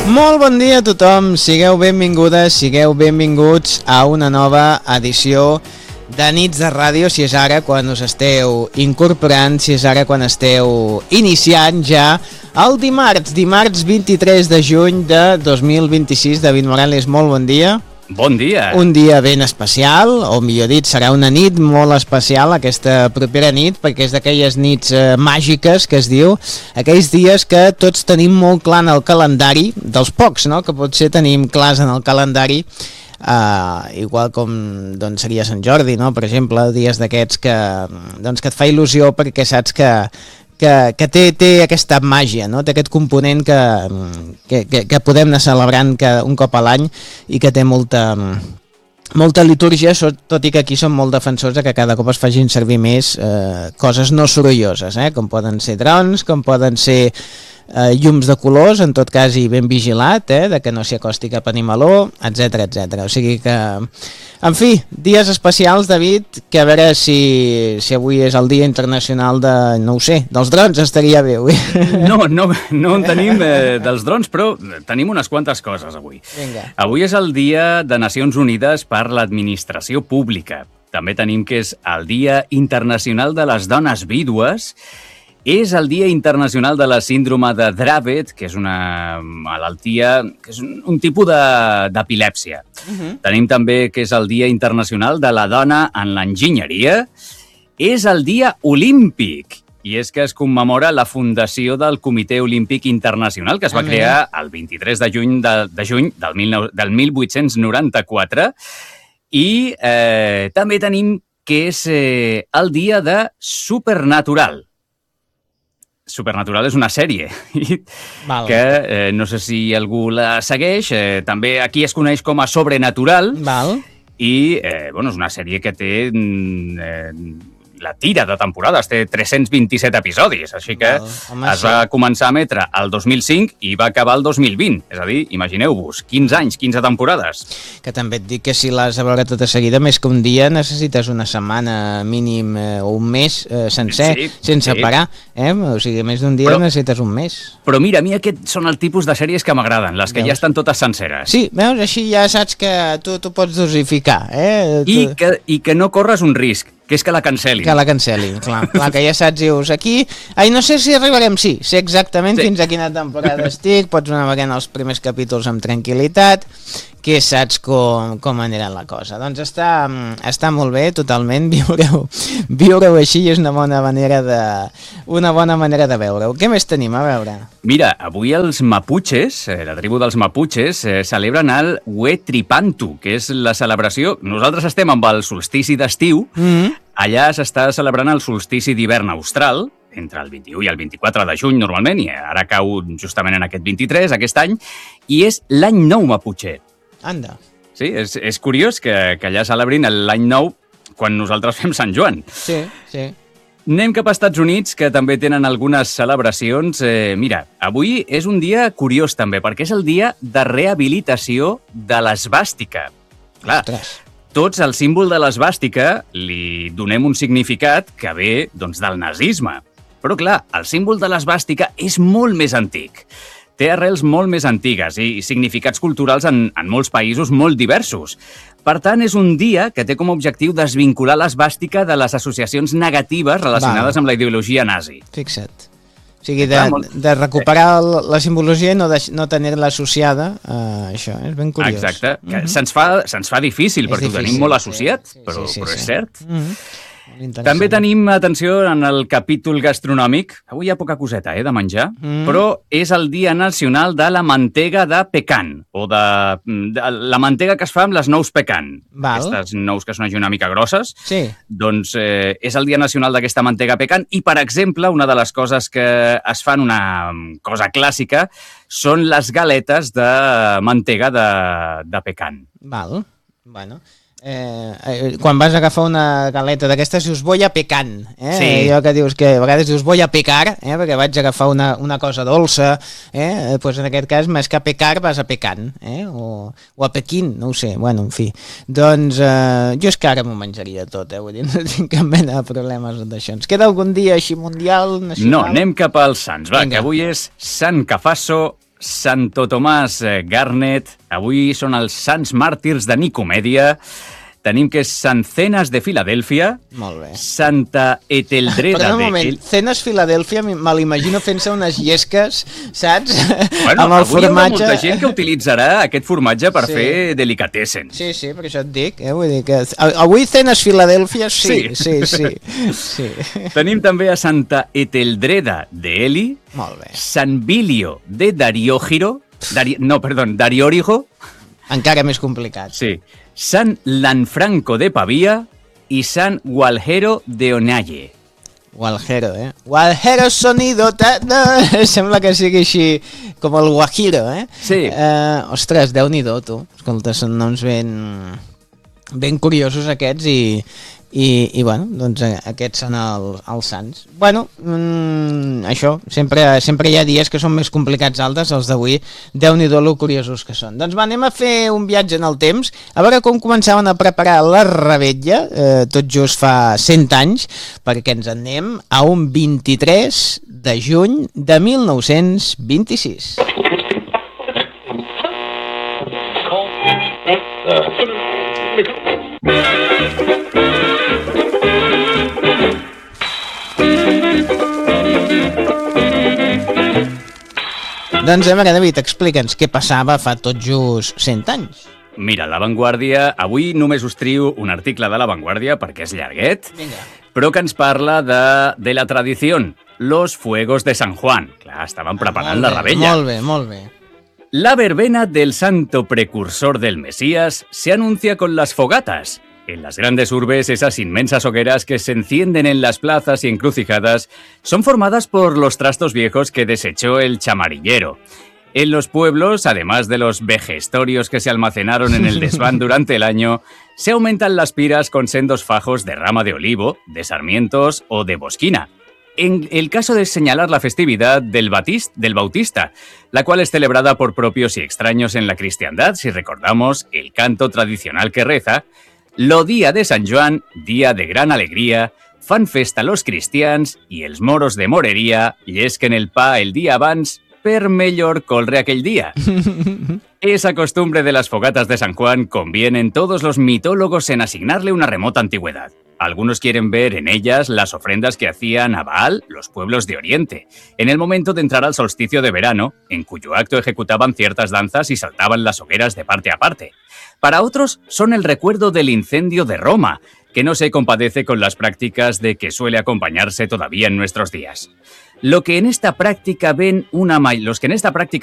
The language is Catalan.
Molt bon dia a tothom, sigueu benvingudes, sigueu benvinguts a una nova edició de Nits de Ràdio, si és ara quan us esteu incorporant, si és ara quan esteu iniciant ja el dimarts 23 de juny de 2026. David Morales, molt bon dia. Bon dia. Un dia ben especial, o millor dit, serà una nit molt especial aquesta propera nit, perquè és d'aquelles nits màgiques que es diu, aquells dies que tots tenim molt clar en el calendari, dels pocs, no?, que potser tenim clars en el calendari, igual com doncs, seria Sant Jordi, no?, per exemple, dies d'aquests que et fa il·lusió perquè saps que té aquesta màgia, no? Té aquest component que podem anar celebrant un cop a l'any i que té molta litúrgia, tot i que aquí som molt defensors de que cada cop es facin servir més coses no sorolloses, com poden ser drons, com poden ser llums de colors, en tot cas i ben vigilat, de que no s'hi acosti cap animaló, etc etc. O sigui que, en fi, dies especials, David, que a veure si avui és el dia internacional de, no ho sé, dels drons, estaria bé avui. No en tenim dels drons, però tenim unes quantes coses avui. Vinga. Avui és el dia de Nacions Unides per l'Administració Pública. També tenim que és el Dia Internacional de les Dones Vídues. És el Dia Internacional de la Síndrome de Dravet, que és una malaltia, que és un tipus d'epilèpsia. Tenim també que és el Dia Internacional de la Dona en l'Enginyeria. És el Dia Olímpic, i és que es commemora la fundació del Comitè Olímpic Internacional, que es va crear el 23 de juny del 1894. I també tenim que és el Dia de Supernatural. Supernatural és una sèrie que no sé si algú la segueix, també aquí es coneix com a Sobrenatural. I és una sèrie que té la tira de temporades, té 327 episodis, així que es va començar a emetre el 2005 i va acabar el 2020, és a dir, imagineu-vos, 15 anys, 15 temporades. Que també et dic que si l'has de veure tota seguida, més que un dia necessites una setmana mínim o un mes sencer, sense parar, o sigui, més d'un dia necessites un mes. Però mira, a mi aquests són el tipus de sèries que m'agraden, les que ja estan totes senceres. Sí, veus, així ja saps que tu pots dosificar. I que no corres un risc, que és que la cancel·lin. Que la cancel·lin, clar, que ja saps, dius, aquí, no sé si arribarem, sé exactament fins a quina temporada estic, pots anar veient els primers capítols amb tranquil·litat, que saps com anirà la cosa. Doncs està molt bé, totalment, viure-ho així és una bona manera de veure-ho. Què més tenim a veure? Mira, avui els maputxes, la tribu dels maputxes, celebren el Huetripantu, que és la celebració. Nosaltres estem amb el solstici d'estiu, allà s'està celebrant el solstici d'hivern austral, entre el 21 i el 24 de juny normalment, i ara cau justament en aquest 23, aquest any, i és l'any nou maputxer. Anda. Sí, és curiós que allà celebrin l'any nou quan nosaltres fem Sant Joan. Sí. Anem cap als Estats Units, que també tenen algunes celebracions. Mira, avui és un dia curiós també, perquè és el dia de rehabilitació de l'esvàstica. Clar, tots el símbol de l'esvàstica li donem un significat que ve del nazisme. Però clar, el símbol de l'esvàstica és molt més antic. Té arrels molt més antigues i significats culturals en molts països molt diversos. Per tant, és un dia que té com a objectiu desvincular l'esvàstica de les associacions negatives relacionades amb la ideologia nazi. Fixa't. O sigui, de recuperar la simbologia i no tenir-la associada a això. És ben curiós. Exacte. Se'ns fa difícil perquè ho tenim molt associat, però és cert. També tenim, atenció, en el capítol gastronòmic. Avui hi ha poca coseta, de menjar, però és el Dia Nacional de la Mantega de Pecan, o de la mantega que es fa amb les nous pecan. Aquestes nous que són una mica grosses. Sí. Doncs és el Dia Nacional d'aquesta mantega pecan i, per exemple, una de les coses que es fan, una cosa clàssica, són les galetes de mantega de pecan. Val, bueno... quan vas a agafar una galeta d'aquestes dius voy a pecan, Sí. Allò que dius que a vegades dius voy a pecar, perquè vaig a agafar una cosa dolça, pues en aquest cas més que a pecar vas a pecan, o a Pequín, no ho sé, bueno, en fi, doncs jo és que ara m'ho menjaria tot, vull dir, no tinc cap mena de problemes d'això. Ens queda algun dia així mundial, nacional? No, anem cap als sants, va, que avui és Sant Cafasso Santo Tomàs Garnet, avui són els Sants Màrtirs de Nicomèdia, tenim que és Sant Cenes de Filadèlfia, Molt bé. Santa Eteldreda Perdona un moment, Cenes Filadèlfia, me l'imagino fent-se unes llesques, saps? Bueno, amb el avui hi haurà formatge. molta gent que utilitzarà aquest formatge per Sí. fer delicatessen. Sí, per això et dic, vull dir que avui Cenes Filadèlfia, sí. Tenim també a Santa Eteldreda d'Eli, Molt bé. Sant Bilio de Dariógiro, Dariórigo, Encara més complicat. sí, Sant Lanfranco de Pavia i Sant Gualgero de Onalle. Gualjero, Gualjero sonido, sembla que sigui així com el guajiro, Sí. Ostres, Déu-n'hi-do, tu. Escolta, són noms ben curiosos aquests i bueno, doncs aquests són els sants. Bueno, això, sempre hi ha dies que són més complicats altres, els d'avui, Déu-n'hi-do lo curiosos que són. Doncs va, anem a fer un viatge en el temps, a veure com començaven a preparar la revetlla, tot just fa 100 anys, perquè ens en anem a un 23 de juny de 1926. Doncs, David, explica'ns què passava fa tot just 100 anys. Mira, La Vanguardia, avui només us trio un article de La Vanguardia perquè és llarguet, Vinga. però que ens parla de la tradició, los fuegos de San Juan. Clar, estaven preparant la rebella. Molt bé. La verbena del santo precursor del Mesías se anuncia con las fogatas. En las grandes urbes, esas inmensas hogueras que se encienden en las plazas y encrucijadas son formadas por los trastos viejos que desechó el chamarillero. En los pueblos, además de los vejestorios que se almacenaron en el desván durante el año, se aumentan las piras con sendos fajos de rama de olivo, de sarmientos o de bosquina. En el caso de señalar la festividad del Bautista, la cual es celebrada por propios y extraños en la cristiandad, si recordamos el canto tradicional que reza: «Lo dia de Sant Joan, dia de gran alegria, fan festa los cristians i els moros de moreria llesquen el pa el dia abans per mellor colre aquell dia». Esa costumbre de las fogatas de San Juan convienen todos los mitólogos en asignarle una remota antigüedad. Algunos quieren ver en ellas las ofrendas que hacían a Baal los pueblos de Oriente, en el momento de entrar al solsticio de verano, en cuyo acto ejecutaban ciertas danzas y saltaban las hogueras de parte a parte. Para otros son el recuerdo del incendio de Roma, que no se compadece con las prácticas de que suele acompañarse todavía en nuestros días. Los que en esta práctica